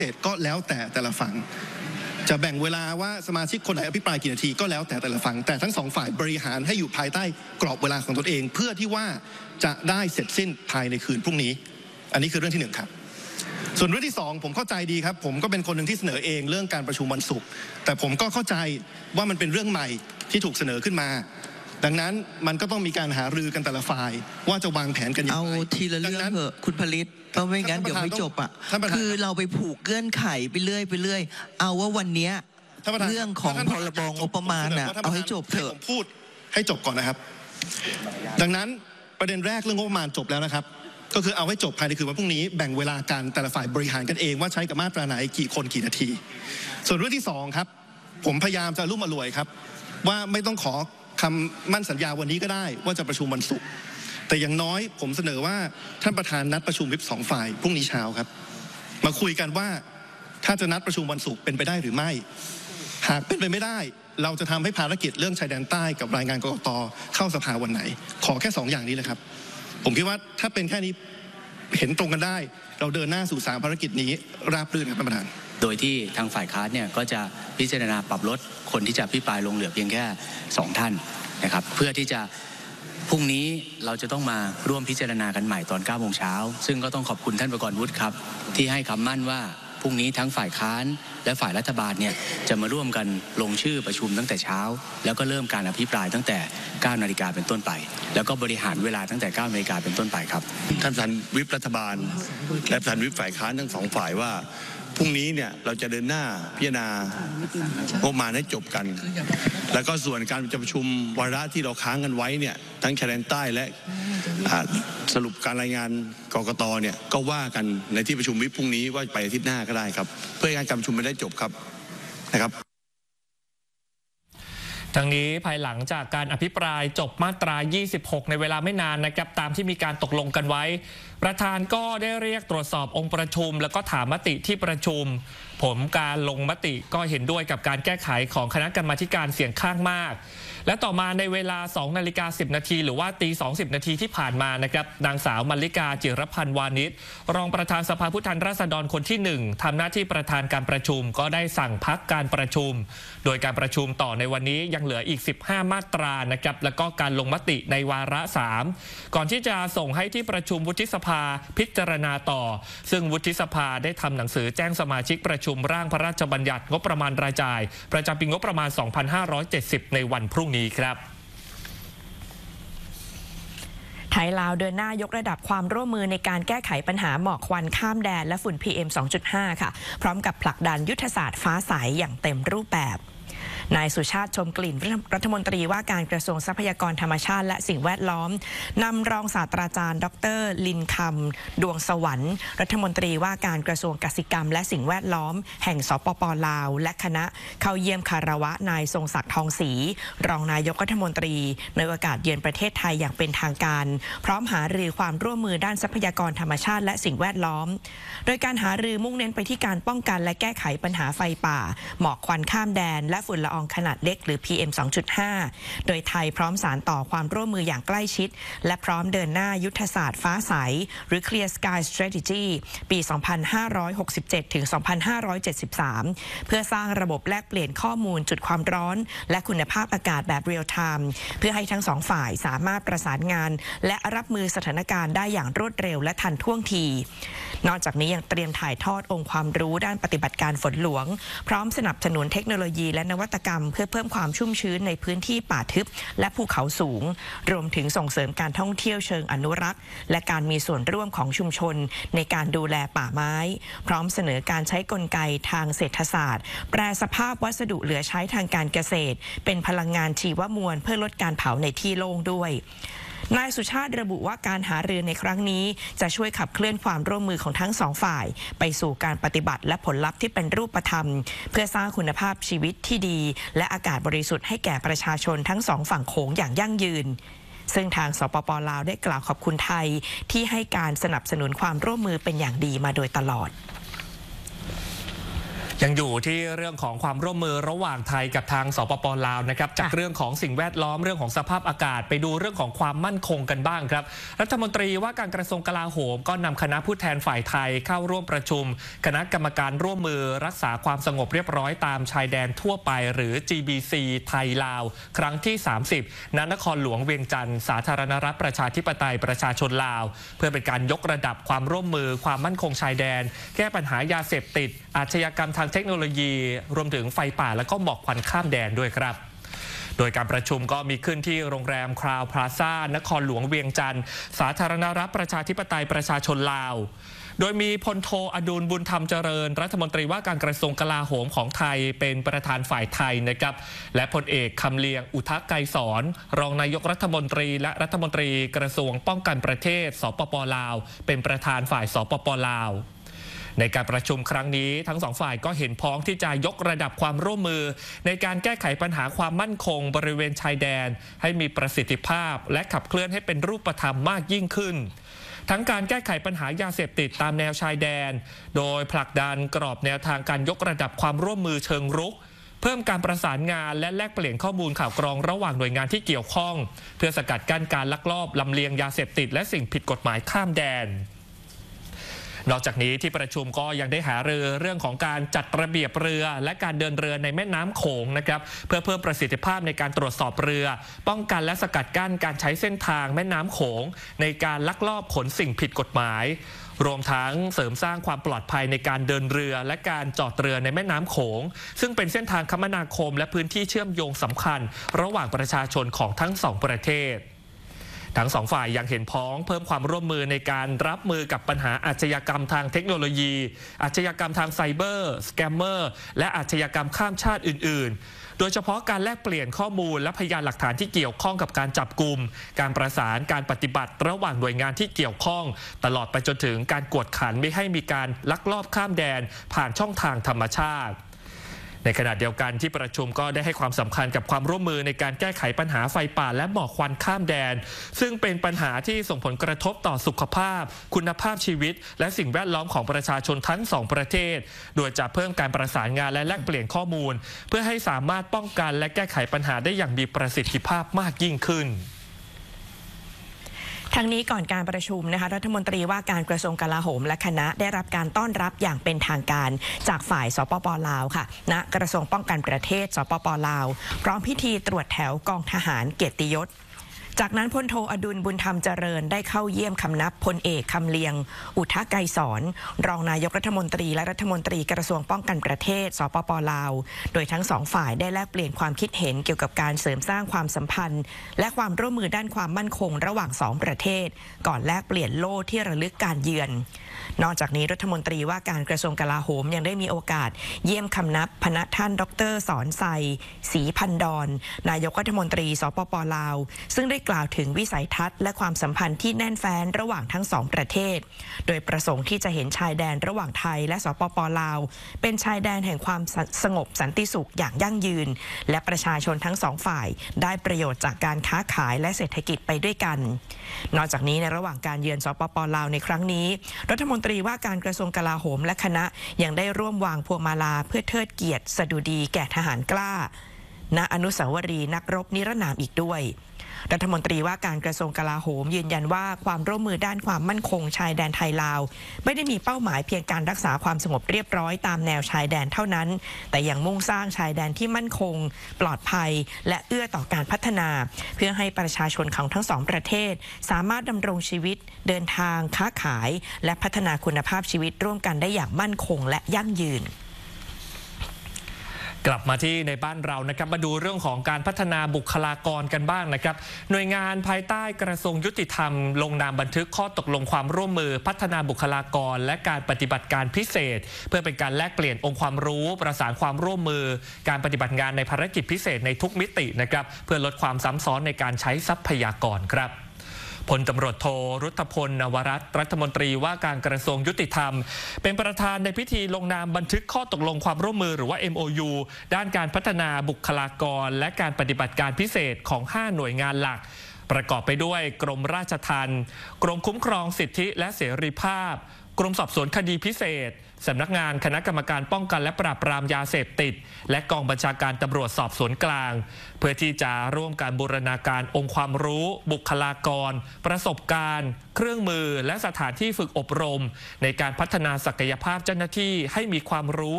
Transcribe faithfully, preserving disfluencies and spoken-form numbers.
ก็แล้วแต่แต่ละฝั่งจะแบ่งเวลาว่าสมาชิกคนไหนอภิปรายกี่นาทีก็แล้วแต่แต่ละฝั่งแต่ทั้งสองฝ่ายบริหารให้อยู่ภายใต้กรอบเวลาของตนเองเพื่อที่ว่าจะได้เสร็จสิ้นภายในคืนพรุ่งนี้อันนี้คือเรื่องที่หนึ่งครับส่วนเรื่องที่สองผมเข้าใจดีครับผมก็เป็นคนหนึ่งที่เสนอเองเรื่องการประชุมวันศุกร์แต่ผมก็เข้าใจว่ามันเป็นเรื่องใหม่ที่ถูกเสนอขึ้นมาดังนั้นมันก็ต้องมีการหารือกันแต่ละฝ่ายว่าจะวางแผนกันอย่างไรเอาทีละเรื่องเถอะคุณผลิตเพราะไม่งั้นเดี๋ยวไม่จบอ่ะคือเราไปผูกเงื่อนไขไปเรื่อยไปเรื่อยเอาว่าวันนี้เรื่องของพรบงบประมาณน่ะเอาให้จบเถอะผมพูดให้จบก่อนนะครับดังนั้นประเด็นแรกเรื่องงบประมาณจบแล้วนะครับก็คือเอาให้จบภายในคืนวันพรุ่งนี้แบ่งเวลาการแต่ละฝ่ายบริหารกันเองว่าใช้กับมาตราไหนกี่คนกี่นาทีส่วนเรื่องที่สองครับผมพยายามจะรุ่มอร่วยครับว่าไม่ต้องขอคำมั่นสัญญาวันนี้ก็ได้ว่าจะประชุมวันศุกร์แต่อย่างน้อยผมเสนอว่าท่านประธานนัดประชุมวิปสองฝ่ายพรุ่งนี้เช้าครับมาคุยกันว่าถ้าจะนัดประชุมวันศุกร์เป็นไปได้หรือไม่หากเป็นไปไม่ได้เราจะทำให้ภารกิจเรื่องชายแดนใต้กับรายงานกกต.เข้าสภาวันไหนขอแค่สองอย่างนี้เลยครับผมคิดว่าถ้าเป็นแค่นี้เห็นตรงกันได้เราเดินหน้าสู่สามภารกิจนี้ราบรื่นครับท่านประธานโดยที่ทางฝ่ายค้านเนี่ยก็จะพิจารณาปรับลดคนที่จะพิปรายลงเหลือเพียงแค่สองท่านนะครับเพื่อที่จะพรุ่งนี้เราจะต้องมาร่วมพิจารณากันใหม่ตอนเก้าโมงเช้าซึ่งก็ต้องขอบคุณท่านประกรณ์วุฒิครับที่ให้คำมั่นว่าพรุ่งนี้ทั้งฝ่ายค้านและฝ่ายรัฐบาลเนี่ยจะมาร่วมกันลงชื่อประชุมตั้งแต่เช้าแล้วก็เริ่มการอภิปรายตั้งแต่เก้านาฬิกาเป็นต้นไปแล้วก็บริหารเวลาตั้งแต่เก้านาฬิกาเป็นต้นไปครับท่านประธานวิปรัฐบาลและประธานวิปฝ่ายค้านทั้งสองฝ่ายว่าพรุ่งนี้เนี่ยเราจะเดินหน้าพิจารณางบประมาณให้จบกันแล้วก็ส่วนการประชุมวาระที่เราค้างกันไว้เนี่ยทั้งชายแดนใต้และสรุปการรายงานกกต.เนี่ยก็ว่ากันในที่ประชุมวิปพรุ่งนี้ว่าไปอาทิตย์หน้าก็ได้ครับเพื่อให้การประชุมมันได้จบครับนะครับทั้งนี้ภายหลังจากการอภิปรายจบมาตรายี่สิบหกในเวลาไม่นานนะครับตามที่มีการตกลงกันไว้ประธานก็ได้เรียกตรวจสอบองค์ประชุมแล้วก็ถามมติที่ประชุมผลการลงมติก็เห็นด้วยกับการแก้ไขของคณะกรรมาธิการเสียงข้างมากและต่อมาในเวลาสองนาฬิกาสิบนาทีหรือว่าตีสองสิบนาทีที่ผ่านมานะครับนางสาวมลลิกาจิรพันธ์วานิชรองประธานสภาผู้แทนราษฎรคนที่หนึ่งทำหน้าที่ประธานการประชุมก็ได้สั่งพักการประชุมโดยการประชุมต่อในวันนี้ยังเหลืออีกสิบห้ามาตรานะครับแล้วก็การลงมติในวาระสามก่อนที่จะส่งให้ที่ประชุมวุฒิสภาพิจารณาต่อซึ่งวุฒิสภาได้ทำหนังสือแจ้งสมาชิกประชุมร่างพระราชบัญญัติงบประมาณรายจ่ายประจำปีงบประมาณสองพันห้าร้อยเจ็ดสิบในวันพรุ่งนี้ครับไทยลาวเดินหน้ายกระดับความร่วมมือในการแก้ไขปัญหาหมอกควันข้ามแดนและฝุ่น พี เอ็ม สองจุดห้า ค่ะพร้อมกับผลักดันยุทธศาสตร์ฟ้าใสอย่างเต็มรูปแบบนายสุชาติชมกลิ่นรัฐมนตรีว่าการกระทรวงทรัพยากรธรรมชาติและสิ่งแวดล้อมนำรองศาสตราจารย์ดรลินคำดวงสวรรค์รัฐมนตรีว่าการกระทรวงกสิกรรมและสิ่งแวดล้อมแห่งสปป.ลาวและคณะเข้าเยี่ยมคารวะนายทรงศักดิ์ทองศรีรองนายกรัฐมนตรีในโอกาสเยือนประเทศไทยอย่างเป็นทางการพร้อมหารือความร่วมมือด้านทรัพยากรธรรมชาติและสิ่งแวดล้อมโดยการหารือมุ่งเน้นไปที่การป้องกันและแก้ไขปัญหาไฟป่าหมอกควันข้ามแดนและฝุ่นละอองขนาดเล็กหรือ พี เอ็ม สองจุดห้า โดยไทยพร้อมสานต่อความร่วมมืออย่างใกล้ชิดและพร้อมเดินหน้ายุทธศาสตร์ฟ้าใสหรือ Clear Sky Strategy ปี สองพันห้าร้อยหกสิบเจ็ด ถึง สองพันห้าร้อยเจ็ดสิบสาม เพื่อสร้างระบบแลกเปลี่ยนข้อมูลจุดความร้อนและคุณภาพอากาศแบบ Real Time เพื่อให้ทั้งสองฝ่ายสามารถประสานงานและรับมือสถานการณ์ได้อย่างรวดเร็วและทันท่วงทีนอกจากนี้ยังเตรียมถ่ายทอดองค์ความรู้ด้านปฏิบัติการฝนหลวงพร้อมสนับสนุนเทคโนโลยีและนวัตกรรมเพื่อเพิ่มความชุ่มชื้นในพื้นที่ป่าทึบและภูเขาสูงรวมถึงส่งเสริมการท่องเที่ยวเชิงอนุรักษ์และการมีส่วนร่วมของชุมชนในการดูแลป่าไม้พร้อมเสนอการใช้กลไกทางเศรษฐศาสตร์แปรสภาพวัสดุเหลือใช้ทางการเกษตรเป็นพลังงานชีวมวลเพื่อลดการเผาในที่โล่งด้วยนายสุชาติระบุว่าการหารือในครั้งนี้จะช่วยขับเคลื่อนความร่วมมือของทั้งสองฝ่ายไปสู่การปฏิบัติและผลลัพธ์ที่เป็นรูปธรรมเพื่อสร้างคุณภาพชีวิตที่ดีและอากาศบริสุทธิ์ให้แก่ประชาชนทั้งสองฝั่งโขงอย่างยั่งยืนซึ่งทางสปป.ลาวได้กล่าวขอบคุณไทยที่ให้การสนับสนุนความร่วมมือเป็นอย่างดีมาโดยตลอดยังอยู่ที่เรื่องของความร่วมมือระหว่างไทยกับทางสปป.ลาวนะครับจากเรื่องของสิ่งแวดล้อมเรื่องของสภาพอากาศไปดูเรื่องของความมั่นคงกันบ้างครับรัฐมนตรีว่าการกระทรวงกลาโหมก็นำคณะผู้แทนฝ่ายไทยเข้าร่วมประชุมคณะกรรมการร่วมมือรักษาความสงบเรียบร้อยตามชายแดนทั่วไปหรือ จี บี ซี ไทยลาวครั้งที่สามสิบณนครหลวงเวียงจันทร์สาธารณรัฐประชาธิปไตยประชาชนลาวเพื่อเป็นการยกระดับความร่วมมือความมั่นคงชายแดนแก้ปัญหายาเสพติดอาชญากรรมทางเทคโนโลยีรวมถึงไฟป่าและก็หมอกควันข้ามแดนด้วยครับโดยการประชุมก็มีขึ้นที่โรงแรมคราวพลาซ่านครหลวงเวียงจันทร์สาธารณรัฐประชาธิปไตยประชาชนลาวโดยมีพลโทอดุลบุญธรรมเจริญรัฐมนตรีว่าการกระทรวงกลาโหมของไทยเป็นประธานฝ่ายไทยนะครับและพลเอกคำเลียงอุทกไกรสอนรองนายกรัฐมนตรีและรัฐมนตรีกระทรวงป้องกันประเทศสปป.ลาวเป็นประธานฝ่ายสปป.ลาวในการประชุมครั้งนี้ทั้งสองฝ่ายก็เห็นพ้องที่จะยกระดับความร่วมมือในการแก้ไขปัญหาความมั่นคงบริเวณชายแดนให้มีประสิทธิภาพและขับเคลื่อนให้เป็นรูปธรรมมากยิ่งขึ้นทั้งการแก้ไขปัญหายาเสพติดตามแนวชายแดนโดยผลักดันกรอบแนวทางการยกระดับความร่วมมือเชิงรุกเพิ่มการประสานงานและแลกเปลี่ยนข้อมูลข่าวกรองระหว่างหน่วยงานที่เกี่ยวข้องเพื่อสกัดกั้นการลักลอบลำเลียงยาเสพติดและสิ่งผิดกฎหมายข้ามแดนนอกจากนี้ที่ประชุมก็ยังได้หารือเรื่องของการจัดระเบียบเรือและการเดินเรือในแม่น้ำโขงนะครับเพื่อเพิ่มประสิทธิภาพในการตรวจสอบเรือป้องกันและสกัดกั้นการใช้เส้นทางแม่น้ำโขงในการลักลอบขนสิ่งผิดกฎหมายรวมทั้งเสริมสร้างความปลอดภัยในการเดินเรือและการจอดเรือในแม่น้ำโขงซึ่งเป็นเส้นทางคมนาคมและพื้นที่เชื่อมโยงสำคัญระหว่างประชาชนของทั้งสองประเทศทั้งสองฝ่ายยังเห็นพ้องเพิ่มความร่วมมือในการรับมือกับปัญหาอาชญากรรมทางเทคโนโลยีอาชญากรรมทางไซเบอร์สแกมเมอร์และอาชญากรรมข้ามชาติอื่นๆโดยเฉพาะการแลกเปลี่ยนข้อมูลและพยานหลักฐานที่เกี่ยวข้องกับการจับกุมการประสานการปฏิบัติระหว่างหน่วยงานที่เกี่ยวข้องตลอดไปจนถึงการกวดขันไม่ให้มีการลักลอบข้ามแดนผ่านช่องทางธรรมชาติในขณะเดียวกันที่ประชุมก็ได้ให้ความสำคัญกับความร่วมมือในการแก้ไขปัญหาไฟป่าและหมอกควันข้ามแดนซึ่งเป็นปัญหาที่ส่งผลกระทบต่อสุขภาพคุณภาพชีวิตและสิ่งแวดล้อมของประชาชนทั้งสองประเทศโดยจะเพิ่มการประสานงานและแลกเปลี่ยนข้อมูลเพื่อให้สามารถป้องกันและแก้ไขปัญหาได้อย่างมีประสิทธิภาพมากยิ่งขึ้นทั้งนี้ก่อนการประชุมนะคะรัฐมนตรีว่าการกระทรวงกลาโหมและคณะได้รับการต้อนรับอย่างเป็นทางการจากฝ่ายสปป.ลาวค่ะณกระทรวงป้องกันประเทศสปป.ลาวพร้อมพิธีตรวจแถวกองทหารเกียรติยศจากนั้นพลโทอดุลบุญธรรมเจริญได้เข้าเยี่ยมคำนับพลเอกคำเลียงอุทกไกรสอนรองนายกรัฐมนตรีและรัฐมนตรีกระทรวงป้องกันประเทศสปป.ลาวโดยทั้งสองฝ่ายได้แลกเปลี่ยนความคิดเห็นเกี่ยวกับการเสริมสร้างความสัมพันธ์และความร่วมมือด้านความมั่นคงระหว่างสองประเทศก่อนแลกเปลี่ยนโล่ที่ระลึกการเยือนนอกจากนี้รัฐมนตรีว่าการกระทรวงกลาโหมยังได้มีโอกาสเยี่ยมคำนับพนักท่านดร.สอนไซศรีพันดอนนายกรัฐมนตรีสปป.ลาวซึ่งได้กล่าวถึงวิสัยทัศน์และความสัมพันธ์ที่แน่นแฟ้นระหว่างทั้งสองประเทศโดยประสงค์ที่จะเห็นชายแดนระหว่างไทยและสปป.ลาวเป็นชายแดนแห่งความสงบสันติสุขอย่างยั่งยืนและประชาชนทั้งสองฝ่ายได้ประโยชน์จากการค้าขายและเศรษฐกิจไปด้วยกันนอกจากนี้ในระหว่างการเยือนสปป.ลาวในครั้งนี้รัฐมนตรีว่าการกระทรวงกลาโหมและคณะยังได้ร่วมวางพวงมาลาเพื่อเทิดเกียรติสดุดีแก่ทหารกล้าณอนุสาวรีย์นักรบนิรนามอีกด้วยรัฐมนตรีว่าการกระทรวงกลาโหมยืนยันว่าความร่วมมือด้านความมั่นคงชายแดนไทยลาวไม่ได้มีเป้าหมายเพียงการรักษาความสงบเรียบร้อยตามแนวชายแดนเท่านั้นแต่ยังมุ่งสร้างชายแดนที่มั่นคงปลอดภัยและเอื้อต่อการพัฒนาเพื่อให้ประชาชนของทั้งสองประเทศสามารถดำรงชีวิตเดินทางค้าขายและพัฒนาคุณภาพชีวิตร่วมกันได้อย่างมั่นคงและยั่งยืนกลับมาที่ในบ้านเรานะครับมาดูเรื่องของการพัฒนาบุคลากรกันบ้างนะครับหน่วยงานภายใต้กระทรวงยุติธรรมลงนามบันทึกข้อตกลงความร่วมมือพัฒนาบุคลากรและการปฏิบัติการพิเศษเพื่อเป็นการแลกเปลี่ยนองค์ความรู้ประสานความร่วมมือการปฏิบัติงานในภารกิจพิเศษในทุกมิตินะครับเพื่อลดความซ้ำซ้อนในการใช้ทรัพยากรครับพลตำรวจโทรุทธพลนวรัตน์รัฐมนตรีว่าการกระทรวงยุติธรรมเป็นประธานในพิธีลงนามบันทึกข้อตกลงความร่วมมือหรือว่า เอ็ม โอ ยู ด้านการพัฒนาบุคลากรและการปฏิบัติการพิเศษของห้าหน่วยงานหลักประกอบไปด้วยกรมราชทัณฑ์กรมคุ้มครองสิทธิและเสรีภาพกรมสอบสวนคดีพิเศษสำนักงานคณะกรรมการป้องกันและปราบปรามยาเสพติดและกองบัญชาการตำรวจสอบสวนกลางเพื่อที่จะร่วมการบูรณาการองค์ความรู้บุคลากรประสบการณ์เครื่องมือและสถานที่ฝึกอบรมในการพัฒนาศักยภาพเจ้าหน้าที่ให้มีความรู้